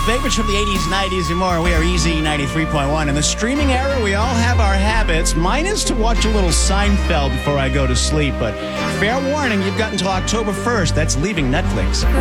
Favorites from the 80s, 90s, and more. We are Easy 93.1. In the streaming era, we all have our habits. Mine is to watch a little Seinfeld before I go to sleep. But fair warning, you've got until October 1st. That's leaving Netflix.